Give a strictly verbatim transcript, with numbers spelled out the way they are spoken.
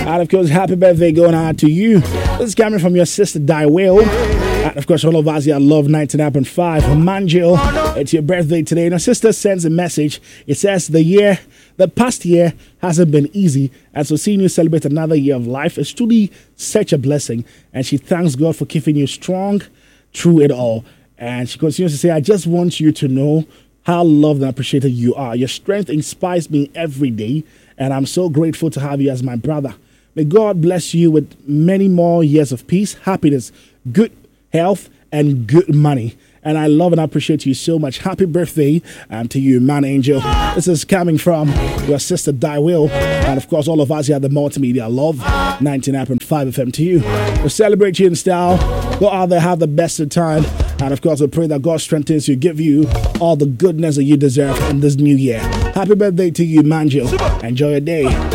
And of course, happy birthday going out to you. This is coming from your sister Daiwell. And of course, all of us here at Love ninety-nine point five. Manjil, it's your birthday today. And our sister sends a message. It says, the year, the past year hasn't been easy. And so seeing you celebrate another year of life is truly such a blessing. And she thanks God for keeping you strong through it all. And she continues to say, I just want you to know how loved and appreciated you are. Your strength inspires me every day. And I'm so grateful to have you as my brother. May God bless you with many more years of peace, happiness, good health, and good money. And I love and appreciate you so much. Happy birthday um, to you, man angel. This is coming from your sister Daiwell. And of course, all of us here at the Multimedia Love ninety-nine point five F M to you. We celebrate you in style. Go out there, have the best of time. And of course, we pray that God strengthens you, give you all the goodness that you deserve in this new year. Happy birthday to you, Manjil. Enjoy your day.